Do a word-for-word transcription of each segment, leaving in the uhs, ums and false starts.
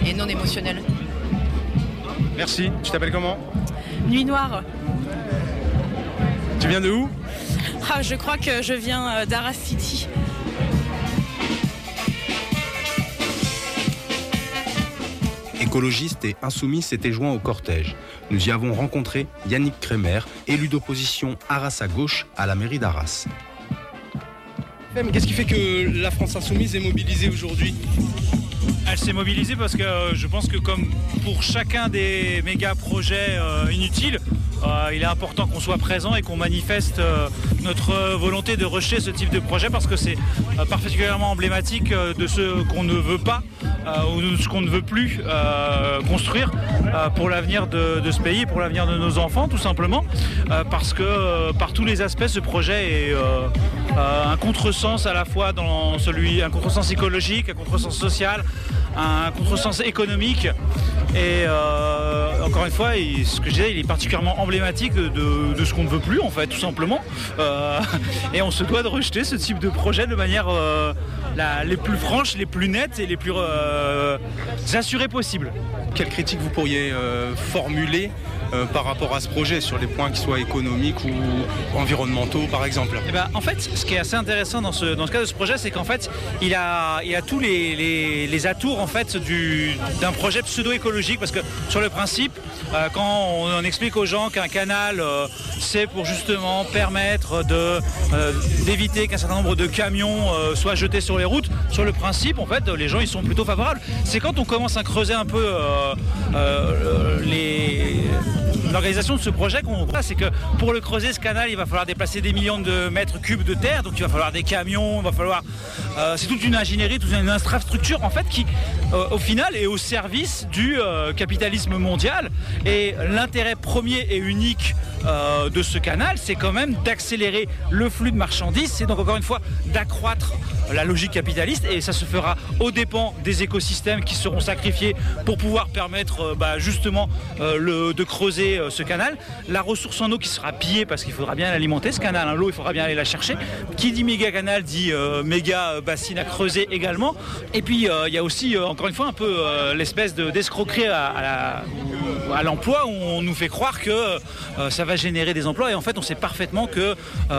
et non émotionnel. Merci. Tu t'appelles comment? Nuit Noire. Tu viens de où? Ah, je crois que je viens d'Arras City. Écologistes et insoumis s'étaient joints au cortège. Nous y avons rencontré Yannick Kremer, élu d'opposition Arras à gauche à la mairie d'Arras. Mais qu'est-ce qui fait que la France insoumise est mobilisée aujourd'hui? Elle s'est mobilisée parce que euh, je pense que comme pour chacun des méga projets euh, inutiles, euh, il est important qu'on soit présent et qu'on manifeste euh, notre volonté de rejeter ce type de projet parce que c'est euh, particulièrement emblématique euh, de ce qu'on ne veut pas euh, ou de ce qu'on ne veut plus euh, construire euh, pour l'avenir de, de ce pays, pour l'avenir de nos enfants tout simplement, euh, parce que euh, par tous les aspects ce projet est euh, euh, un contresens à la fois dans celui, un contresens écologique, un contresens social, un contresens économique et euh, encore une fois il, ce que je disais, il est particulièrement emblématique de, de, de ce qu'on ne veut plus en fait tout simplement euh, et on se doit de rejeter ce type de projet de manière euh, la, les plus franches, les plus nettes et les plus euh, assurées possibles. Quelle critique vous pourriez euh, formuler euh, par rapport à ce projet sur les points qui soient économiques ou environnementaux par exemple? Eh ben, en fait, ce qui est assez intéressant dans ce, dans ce cas de ce projet, c'est qu'en fait, il a, il a tous les, les, les atours en fait, du, d'un projet pseudo-écologique parce que sur le principe, euh, quand on, on explique aux gens qu'un canal, euh, c'est pour justement permettre de, euh, d'éviter qu'un certain nombre de camions euh, soient jetés sur les routes, sur le principe, en fait, les gens ils sont plutôt favorables. C'est quand on commence à creuser un peu euh, euh, les... l'organisation de ce projet qu'on voit, c'est que pour le creuser ce canal, il va falloir déplacer des millions de mètres cubes de terre, donc il va falloir des camions, il va falloir, euh, c'est toute une ingénierie, toute une infrastructure en fait qui, euh, au final, est au service du euh, capitalisme mondial. Et l'intérêt premier et unique euh, de ce canal, c'est quand même d'accélérer le flux de marchandises, c'est donc encore une fois d'accroître la logique capitaliste et ça se fera aux dépens des écosystèmes qui seront sacrifiés pour pouvoir permettre euh, bah, justement euh, le, de creuser euh, ce canal. La ressource en eau qui sera pillée parce qu'il faudra bien l'alimenter ce canal, hein, l'eau il faudra bien aller la chercher. Qui dit méga canal dit euh, méga bassine à creuser également. Et puis il euh, y a aussi euh, encore une fois un peu euh, l'espèce de, d'escroquerie à, à, la, à l'emploi où on nous fait croire que euh, ça va générer des emplois et en fait on sait parfaitement que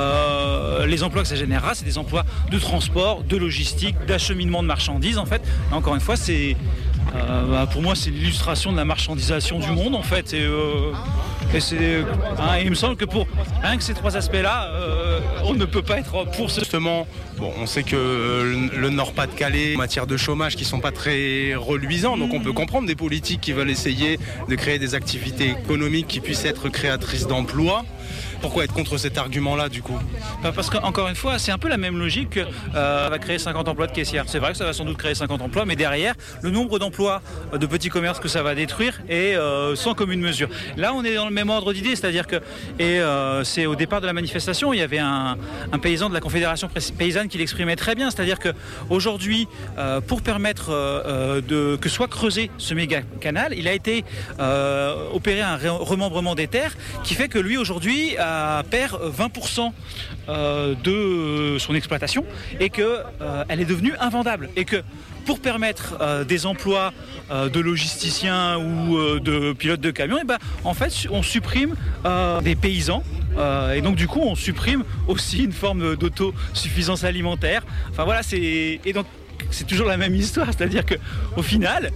euh, les emplois que ça générera c'est des emplois de transport, de logistique, d'acheminement de marchandises en fait. Et encore une fois c'est euh, bah, pour moi c'est l'illustration de la marchandisation du monde en fait et, euh, et c'est, hein, il me semble que pour rien que ces trois aspects là euh, on ne peut pas être pour ce... Justement, bon, on sait que euh, le Nord-Pas-de-Calais en matière de chômage qui sont pas très reluisants, donc on peut comprendre des politiques qui veulent essayer de créer des activités économiques qui puissent être créatrices d'emplois. Pourquoi être contre cet argument-là du coup? Parce qu'encore une fois, c'est un peu la même logique que euh, va créer cinquante emplois de caissière. C'est vrai que ça va sans doute créer cinquante emplois, mais derrière, le nombre d'emplois de petits commerces que ça va détruire est euh, sans commune mesure. Là, on est dans le même ordre d'idée, c'est-à-dire que, et euh, c'est au départ de la manifestation, il y avait un, un paysan de la Confédération paysanne qui l'exprimait très bien, c'est-à-dire qu'aujourd'hui, euh, pour permettre euh, de, que soit creusé ce méga canal, il a été euh, opéré un remembrement des terres qui fait que lui, aujourd'hui, a, perd vingt pour cent euh, de son exploitation et qu'elle euh, est devenue invendable. Et que pour permettre euh, des emplois euh, de logisticiens ou euh, de pilotes de camions, et ben, en fait, on supprime euh, des paysans. Euh, et donc du coup, on supprime aussi une forme d'autosuffisance alimentaire. Enfin voilà, c'est et donc c'est toujours la même histoire, c'est-à-dire que au final,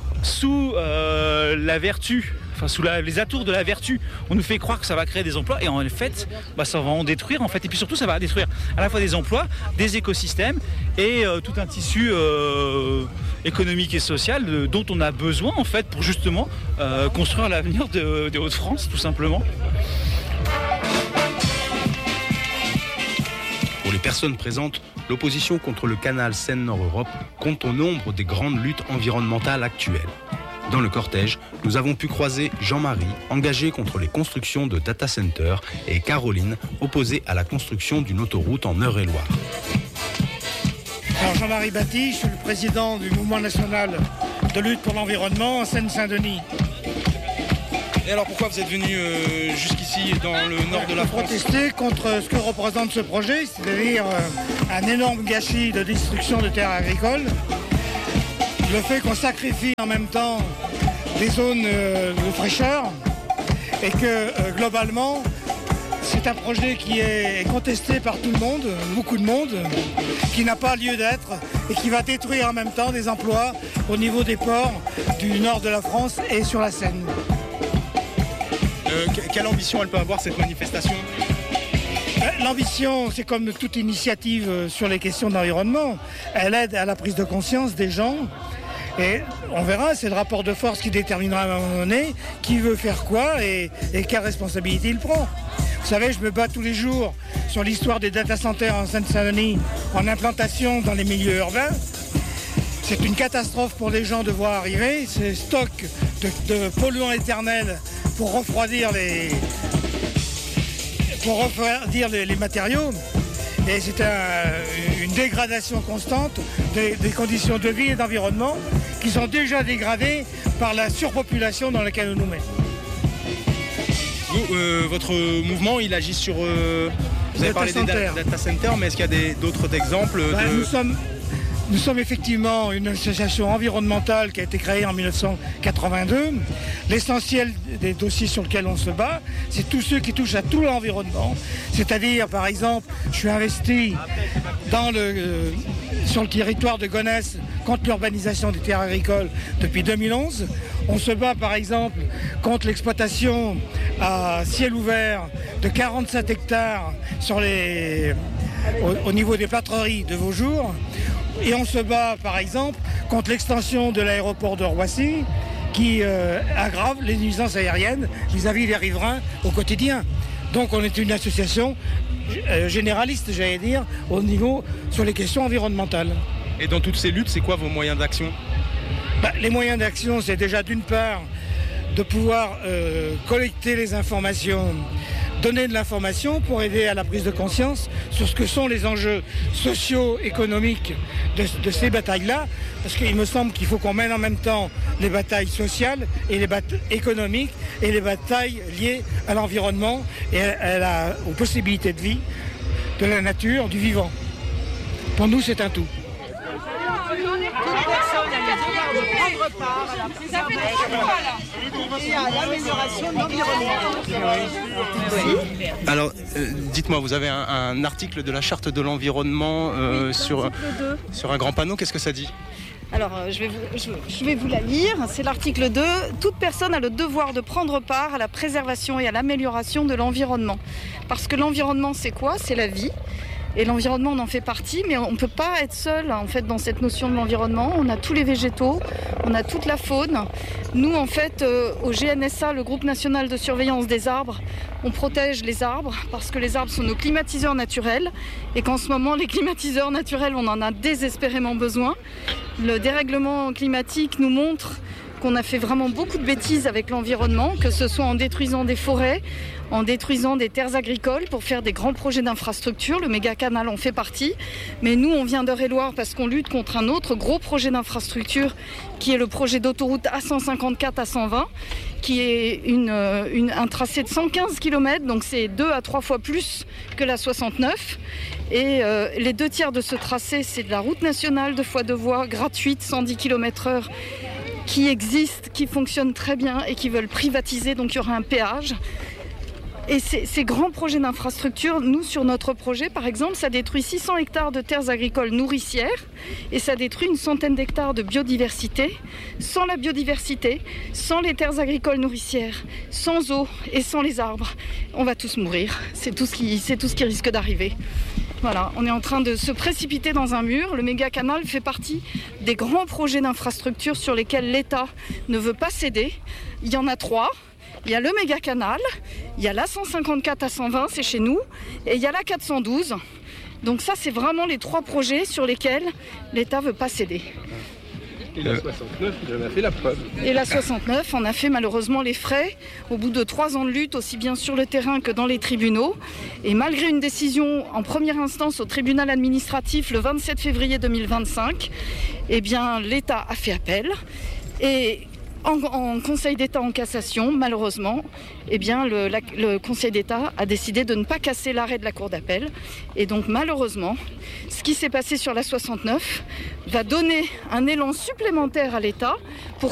sous euh, la vertu, enfin sous la, les atours de la vertu, on nous fait croire que ça va créer des emplois et en fait, bah, ça va en détruire en fait. Et puis surtout, ça va détruire à la fois des emplois, des écosystèmes et euh, tout un tissu euh, économique et social de, dont on a besoin en fait pour justement euh, construire l'avenir de, de Hauts-de-France, tout simplement. Pour les personnes présentes, l'opposition contre le canal Seine-Nord-Europe compte au nombre des grandes luttes environnementales actuelles. Dans le cortège, nous avons pu croiser Jean-Marie, engagé contre les constructions de data centers, et Caroline, opposée à la construction d'une autoroute en Eure-et-Loire. Alors Jean-Marie Batty, je suis le président du mouvement national de lutte pour l'environnement en Seine-Saint-Denis. Et alors pourquoi vous êtes venu euh, jusqu'ici dans le nord de la France? Protester contre ce que représente ce projet, c'est-à-dire euh, un énorme gâchis de destruction de terres agricoles, le fait qu'on sacrifie en même temps des zones euh, de fraîcheur et que euh, globalement, c'est un projet qui est contesté par tout le monde, beaucoup de monde, qui n'a pas lieu d'être et qui va détruire en même temps des emplois au niveau des ports du nord de la France et sur la Seine. Euh, quelle ambition elle peut avoir cette manifestation ? L'ambition, c'est comme toute initiative sur les questions d'environnement. Elle aide à la prise de conscience des gens. Et on verra, c'est le rapport de force qui déterminera à un moment donné qui veut faire quoi et, et quelle responsabilité il prend. Vous savez, je me bats tous les jours sur l'histoire des data centers en Seine-Saint-Denis en implantation dans les milieux urbains. C'est une catastrophe pour les gens de voir arriver ces stocks de, de polluants éternels pour refroidir les, pour refroidir les, les matériaux. Et c'est un, une dégradation constante des, des conditions de vie et d'environnement qui sont déjà dégradées par la surpopulation dans laquelle nous nous mettons. Vous, euh, votre mouvement, il agit sur... Euh, vous avez Data parlé center. des data centers, mais est-ce qu'il y a d'autres exemples Ben, de... nous, sommes, nous sommes effectivement une association environnementale qui a été créée en mille neuf cent quatre-vingt-deux. L'essentiel des dossiers sur lesquels on se bat, c'est tous ceux qui touchent à tout l'environnement. C'est-à-dire, par exemple, je suis investi dans le, euh, sur le territoire de Gonesse contre l'urbanisation des terres agricoles depuis deux mille onze. On se bat, par exemple, contre l'exploitation à ciel ouvert de quarante-sept hectares sur les, au, au niveau des plâtreries de Vaujours. Et on se bat, par exemple, contre l'extension de l'aéroport de Roissy qui euh, aggrave les nuisances aériennes vis-à-vis des riverains au quotidien. Donc on est une association euh, généraliste, j'allais dire, au niveau sur les questions environnementales. Et dans toutes ces luttes, c'est quoi vos moyens d'action ? Bah, les moyens d'action, c'est déjà d'une part de pouvoir euh, collecter les informations, donner de l'information pour aider à la prise de conscience sur ce que sont les enjeux socio-économiques de, de ces batailles-là, parce qu'il me semble qu'il faut qu'on mène en même temps les batailles sociales et les batailles économiques et les batailles liées à l'environnement et à, à la, aux possibilités de vie de la nature, du vivant. Pour nous, c'est un tout. Toute personne a le devoir de prendre part à la préservation et à l'amélioration de l'environnement. Alors, euh, dites-moi, vous avez un, un article de la Charte de l'environnement euh, oui, sur, sur un grand panneau, qu'est-ce que ça dit ? Alors, je vais, vous, je, je vais vous la lire. C'est l'article deux. Toute personne a le devoir de prendre part à la préservation et à l'amélioration de l'environnement. Parce que l'environnement, c'est quoi ? C'est la vie. Et l'environnement, on en fait partie, mais on ne peut pas être seul en fait, dans cette notion de l'environnement. On a tous les végétaux, on a toute la faune. Nous, en fait, euh, au G N S A, le groupe national de surveillance des arbres, on protège les arbres parce que les arbres sont nos climatiseurs naturels et qu'en ce moment, les climatiseurs naturels, on en a désespérément besoin. Le dérèglement climatique nous montre qu'on a fait vraiment beaucoup de bêtises avec l'environnement, que ce soit en détruisant des forêts, en détruisant des terres agricoles pour faire des grands projets d'infrastructure. Le méga canal en fait partie. Mais nous, on vient d'Eure-et-Loir parce qu'on lutte contre un autre gros projet d'infrastructure qui est le projet d'autoroute A cent cinquante-quatre à cent vingt, qui est une, une, un tracé de cent quinze kilomètres, donc c'est deux à trois fois plus que la soixante-neuf. Et euh, les deux tiers de ce tracé, c'est de la route nationale de fois de voies gratuite, cent dix kilomètres heure, qui existe, qui fonctionne très bien et qui veulent privatiser, donc il y aura un péage. Et ces, ces grands projets d'infrastructure, nous sur notre projet par exemple, ça détruit six cents hectares de terres agricoles nourricières et ça détruit une centaine d'hectares de biodiversité. Sans la biodiversité, sans les terres agricoles nourricières, sans eau et sans les arbres, on va tous mourir. C'est tout ce qui, c'est tout ce qui risque d'arriver. Voilà, on est en train de se précipiter dans un mur. Le méga canal fait partie des grands projets d'infrastructure sur lesquels l'État ne veut pas céder. Il y en a trois. Il y a le méga canal, il y a l'A cent cinquante-quatre à cent vingt, c'est chez nous, et il y a l'A quatre cent douze. Donc ça, c'est vraiment les trois projets sur lesquels l'État ne veut pas céder. Et la soixante-neuf, il en a fait la preuve. Et la soixante-neuf, on a fait malheureusement les frais au bout de trois ans de lutte, aussi bien sur le terrain que dans les tribunaux. Et malgré une décision en première instance au tribunal administratif le vingt-sept février deux mille vingt-cinq, eh bien l'État a fait appel. Et En, en Conseil d'État en cassation, malheureusement, eh bien, le, la, le Conseil d'État a décidé de ne pas casser l'arrêt de la Cour d'appel. Et donc malheureusement, ce qui s'est passé sur la soixante-neuf va donner un élan supplémentaire à l'État pour